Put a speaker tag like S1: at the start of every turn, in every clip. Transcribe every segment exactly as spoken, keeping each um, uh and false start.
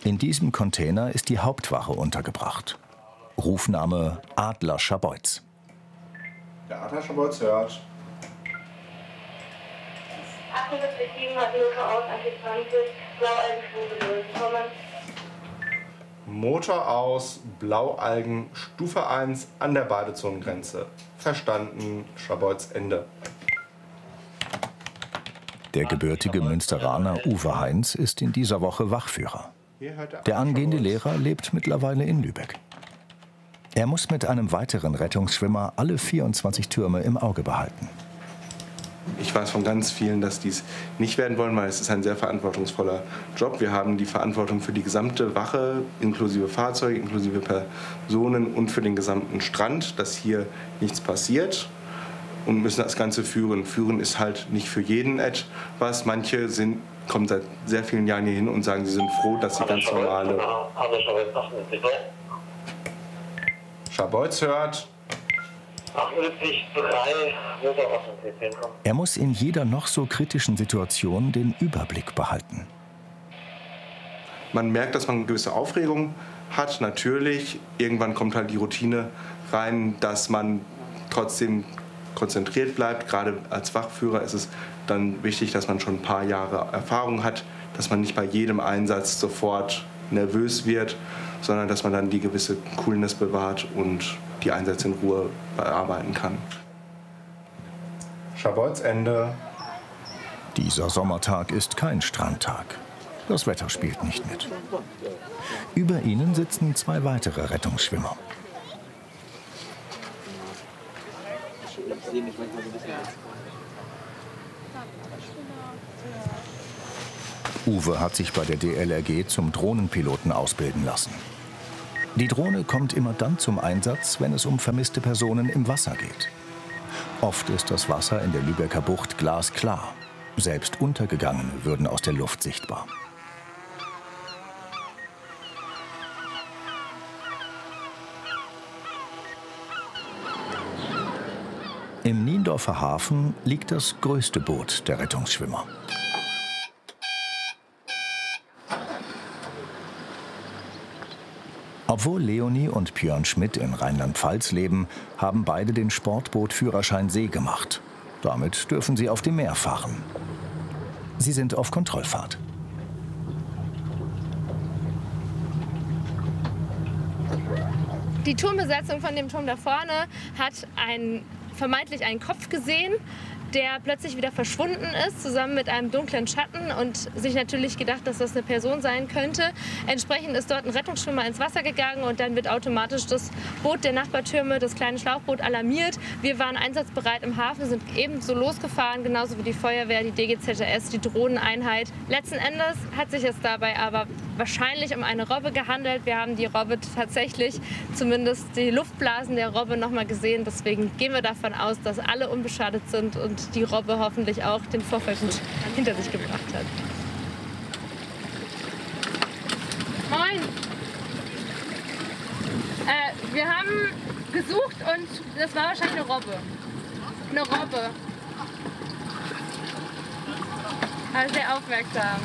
S1: In diesem Container ist die Hauptwache untergebracht. Rufname Adler Scharbeutz.
S2: Der Adler Scharbeutz hört.
S3: achtundsiebzig hat Motor aus, achtundzwanzig, Blaualgen, Stufe null,
S2: Motor aus, Blaualgen, Stufe eins an der Badezonengrenze. Verstanden, Scharbeutz Ende.
S1: Der gebürtige Münsteraner Uwe Heinz ist in dieser Woche Wachführer. Der angehende Lehrer lebt mittlerweile in Lübeck. Er muss mit einem weiteren Rettungsschwimmer alle vierundzwanzig Türme im Auge behalten.
S2: Ich weiß von ganz vielen, dass die es nicht werden wollen, weil es ist ein sehr verantwortungsvoller Job. Wir haben die Verantwortung für die gesamte Wache, inklusive Fahrzeuge, inklusive Personen und für den gesamten Strand, dass hier nichts passiert. Und müssen das Ganze führen. Führen ist halt nicht für jeden etwas. Manche sind, kommen seit sehr vielen Jahren hier hin und sagen, sie sind froh, dass sie ganz normale... Scharbeutz hört.
S1: Er muss in jeder noch so kritischen Situation den Überblick behalten.
S2: Man merkt, dass man eine gewisse Aufregung hat, natürlich. Irgendwann kommt halt die Routine rein, dass man trotzdem konzentriert bleibt. Gerade als Wachführer ist es dann wichtig, dass man schon ein paar Jahre Erfahrung hat, dass man nicht bei jedem Einsatz sofort nervös wird, sondern dass man dann die gewisse Coolness bewahrt und die Einsätze in Ruhe bearbeiten kann. Scharbeutz Ende.
S1: Dieser Sommertag ist kein Strandtag. Das Wetter spielt nicht mit. Über ihnen sitzen zwei weitere Rettungsschwimmer. Uwe hat sich bei der D L R G zum Drohnenpiloten ausbilden lassen. Die Drohne kommt immer dann zum Einsatz, wenn es um vermisste Personen im Wasser geht. Oft ist das Wasser in der Lübecker Bucht glasklar. Selbst Untergegangene würden aus der Luft sichtbar. Im Niendorfer Hafen liegt das größte Boot der Rettungsschwimmer. Obwohl Leonie und Björn Schmidt in Rheinland-Pfalz leben, haben beide den Sportbootführerschein See gemacht. Damit dürfen sie auf dem Meer fahren. Sie sind auf Kontrollfahrt.
S4: Die Turmbesetzung von dem Turm da vorne hat einen, vermeintlich einen Kopf gesehen, der plötzlich wieder verschwunden ist, zusammen mit einem dunklen Schatten, und sich natürlich gedacht, dass das eine Person sein könnte. Entsprechend ist dort ein Rettungsschwimmer ins Wasser gegangen und dann wird automatisch das Boot der Nachbartürme, das kleine Schlauchboot, alarmiert. Wir waren einsatzbereit im Hafen, sind ebenso losgefahren, genauso wie die Feuerwehr, die D G Z S, die Drohneneinheit. Letzten Endes hat sich es dabei aber wahrscheinlich um eine Robbe gehandelt. Wir haben die Robbe tatsächlich, zumindest die Luftblasen der Robbe, noch mal gesehen. Deswegen gehen wir davon aus, dass alle unbeschadet sind und die Robbe hoffentlich auch den Vorfall gut hinter sich gebracht hat. Moin! Äh, wir haben gesucht und das war wahrscheinlich eine Robbe. Eine Robbe. Also sehr aufmerksam.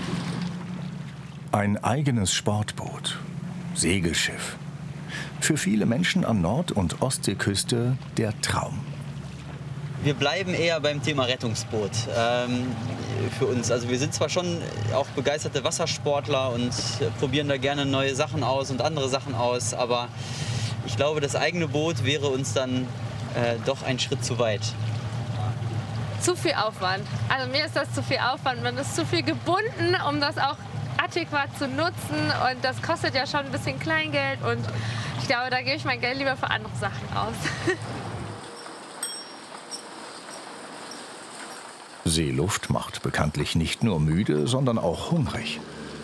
S1: Ein eigenes Sportboot, Segelschiff. Für viele Menschen an Nord- und Ostseeküste der Traum.
S5: Wir bleiben eher beim Thema Rettungsboot ähm, für uns. Also wir sind zwar schon auch begeisterte Wassersportler und probieren da gerne neue Sachen aus und andere Sachen aus, aber ich glaube, das eigene Boot wäre uns dann äh, doch ein Schritt zu weit.
S4: Zu viel Aufwand. Also mir ist das zu viel Aufwand. Man ist zu viel gebunden, um das auch adäquat zu nutzen, und das kostet ja schon ein bisschen Kleingeld, und ich glaube, da gebe ich mein Geld lieber für andere Sachen aus.
S1: Seeluft macht bekanntlich nicht nur müde, sondern auch hungrig.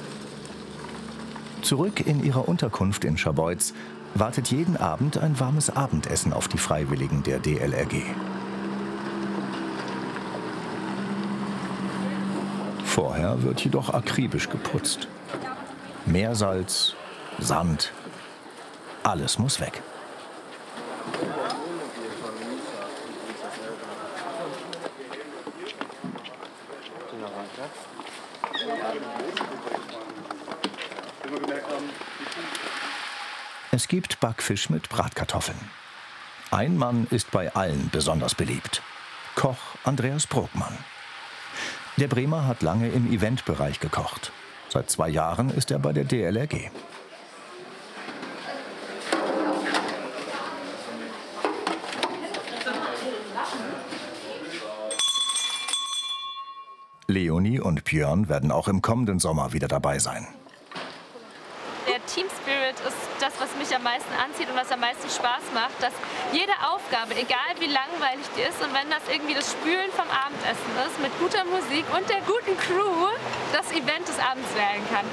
S1: Zurück in ihrer Unterkunft in Scharbeutz wartet jeden Abend ein warmes Abendessen auf die Freiwilligen der D L R G. Vorher wird jedoch akribisch geputzt. Meersalz, Sand, alles muss weg. Es gibt Backfisch mit Bratkartoffeln. Ein Mann ist bei allen besonders beliebt: Koch Andreas Brugmann. Der Bremer hat lange im Eventbereich gekocht. Seit zwei Jahren ist er bei der D L R G. Leonie und Björn werden auch im kommenden Sommer wieder dabei sein.
S4: Der Team Spirit ist das, was mich am meisten anzieht und was am meisten Spaß macht, dass jede Aufgabe, egal wie langweilig die ist, und wenn das irgendwie das Spülen vom Abendessen ist, mit guter Musik und der guten Crew, das Event des Abends werden kann.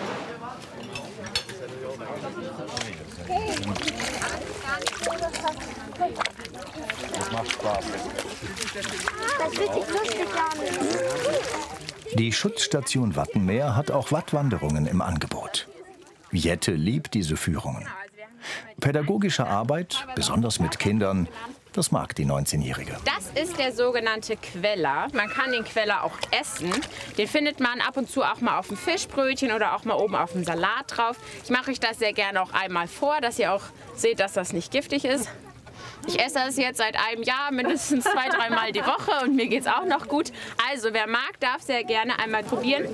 S1: Das macht Spaß. Das fühlt sich lustig an. Die Schutzstation Wattenmeer hat auch Wattwanderungen im Angebot. Jette liebt diese Führungen. Pädagogische Arbeit, besonders mit Kindern, das mag die neunzehnjährige.
S6: Das ist der sogenannte Queller. Man kann den Queller auch essen. Den findet man ab und zu auch mal auf dem Fischbrötchen oder auch mal oben auf dem Salat drauf. Ich mache euch das sehr gerne auch einmal vor, dass ihr auch seht, dass das nicht giftig ist. Ich esse das jetzt seit einem Jahr mindestens zwei, dreimal die Woche und mir geht es auch noch gut. Also wer mag, darf sehr gerne einmal probieren.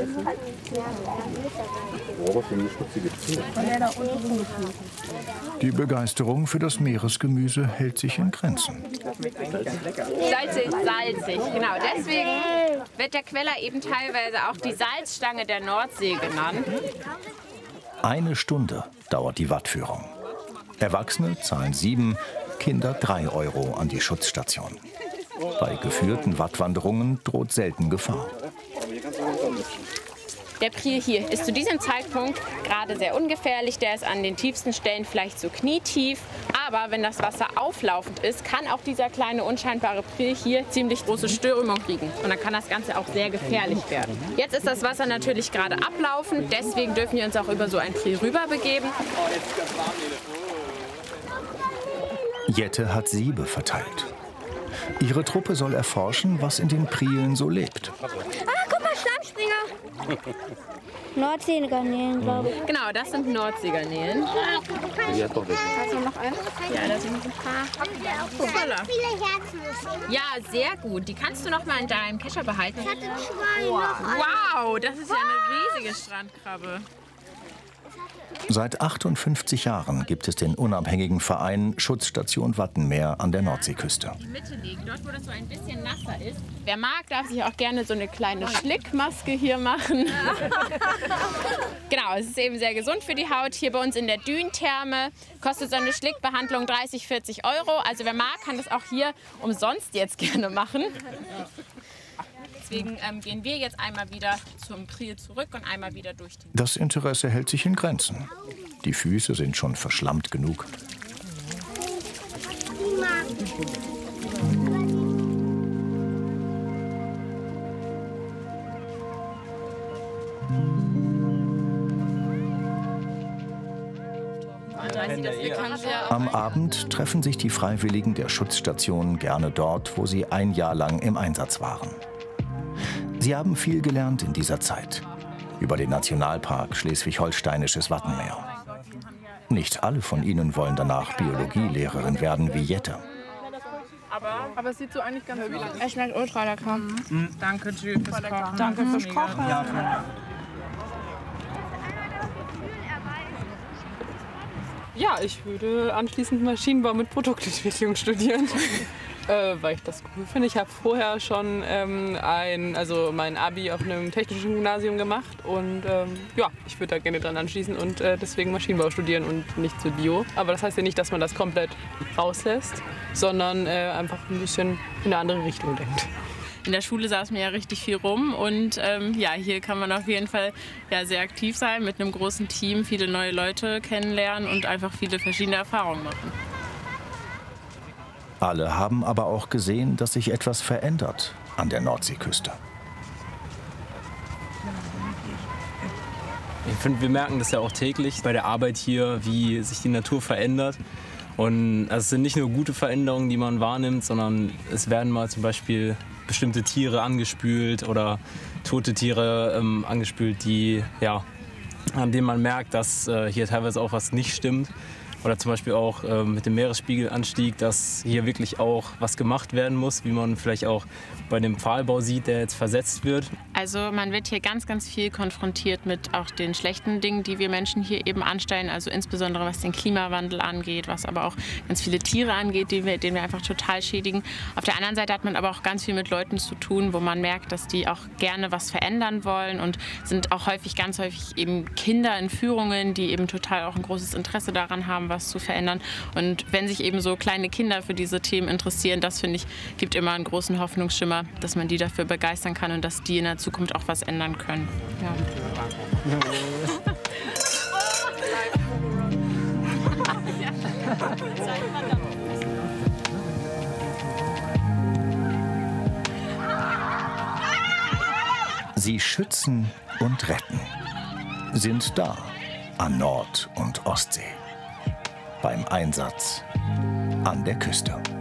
S1: Die Begeisterung für das Meeresgemüse hält sich in Grenzen.
S6: Salzig, salzig, genau. Deswegen wird der Queller eben teilweise auch die Salzstange der Nordsee genannt.
S1: Eine Stunde dauert die Wattführung. Erwachsene zahlen sieben, Kinder drei Euro an die Schutzstation. Bei geführten Wattwanderungen droht selten Gefahr.
S6: Der Priel hier ist zu diesem Zeitpunkt gerade sehr ungefährlich. Der ist an den tiefsten Stellen vielleicht so knietief. Aber wenn das Wasser auflaufend ist, kann auch dieser kleine unscheinbare Priel hier ziemlich große Strömung kriegen. Und dann kann das Ganze auch sehr gefährlich werden. Jetzt ist das Wasser natürlich gerade ablaufend. Deswegen dürfen wir uns auch über so ein Priel rüber begeben.
S1: Jette hat Siebe verteilt. Ihre Truppe soll erforschen, was in den Prielen so lebt.
S3: Ah, guck mal, Schlammspringer. Nordseegarnelen, glaube ich.
S6: Genau, das sind Nordseegarnelen.
S3: Ja, doch weg. Hast du noch einen?
S6: Ja, da sind ein paar.
S3: Voller. Viele Herzen.
S6: Ja, sehr gut. Die kannst du noch mal in deinem Kescher behalten.
S3: Ich hatte zwei
S6: wow.
S3: noch.
S6: Wow, das ist ja eine riesige Strandkrabbe.
S1: Seit achtundfünfzig Jahren gibt es den unabhängigen Verein Schutzstation Wattenmeer an der Nordseeküste.
S6: Die Mitte legen, dort wo das so ein bisschen nasser ist. Wer mag, darf sich auch gerne so eine kleine Schlickmaske hier machen. Genau, es ist eben sehr gesund für die Haut. Hier bei uns in der Dünentherme kostet so eine Schlickbehandlung dreißig, vierzig Euro. Also wer mag, kann das auch hier umsonst jetzt gerne machen. Deswegen ähm, gehen wir jetzt einmal wieder zum Priel zurück und einmal wieder durch den...
S1: Das Interesse hält sich in Grenzen. Die Füße sind schon verschlammt genug. Am Abend treffen sich die Freiwilligen der Schutzstation gerne dort, wo sie ein Jahr lang im Einsatz waren. Sie haben viel gelernt in dieser Zeit. Über den Nationalpark Schleswig-Holsteinisches Wattenmeer. Nicht alle von ihnen wollen danach Biologielehrerin werden wie Jette.
S7: Aber, aber es sieht so eigentlich ganz gut aus.
S6: Es schmeckt ultra lecker.
S7: Mhm. Danke, Jules, fürs Kochen.
S6: Danke fürs Kochen.
S7: Ja, ja, ich würde anschließend Maschinenbau mit Produktentwicklung studieren. Äh, weil ich das cool finde. Ich habe vorher schon ähm, ein, also mein Abi auf einem technischen Gymnasium gemacht und ähm, ja, ich würde da gerne dran anschließen und äh, deswegen Maschinenbau studieren und nicht zu Bio. Aber das heißt ja nicht, dass man das komplett rauslässt, sondern äh, einfach ein bisschen in eine andere Richtung denkt.
S8: In der Schule saß man ja richtig viel rum und ähm, ja, hier kann man auf jeden Fall ja, sehr aktiv sein, mit einem großen Team viele neue Leute kennenlernen und einfach viele verschiedene Erfahrungen machen.
S1: Alle haben aber auch gesehen, dass sich etwas verändert an der Nordseeküste.
S9: Ich finde, wir merken das ja auch täglich bei der Arbeit hier, wie sich die Natur verändert. Und also es sind nicht nur gute Veränderungen, die man wahrnimmt, sondern es werden mal zum Beispiel bestimmte Tiere angespült oder tote Tiere ähm, angespült, die ja, an denen man merkt, dass äh, hier teilweise auch was nicht stimmt. Oder zum Beispiel auch äh, mit dem Meeresspiegelanstieg, dass hier wirklich auch was gemacht werden muss, wie man vielleicht auch bei dem Pfahlbau sieht, der jetzt versetzt wird.
S8: Also man wird hier ganz, ganz viel konfrontiert mit auch den schlechten Dingen, die wir Menschen hier eben anstellen. Also insbesondere was den Klimawandel angeht, was aber auch ganz viele Tiere angeht, die wir, denen wir einfach total schädigen. Auf der anderen Seite hat man aber auch ganz viel mit Leuten zu tun, wo man merkt, dass die auch gerne was verändern wollen und sind auch häufig, ganz häufig eben Kinder in Führungen, die eben total auch ein großes Interesse daran haben, was zu verändern. Und wenn sich eben so kleine Kinder für diese Themen interessieren, das finde ich, gibt immer einen großen Hoffnungsschimmer, dass man die dafür begeistern kann und dass die in der Zukunft auch was ändern können. Ja.
S1: Sie schützen und retten, sind da an Nord- und Ostsee. Beim Einsatz an der Küste.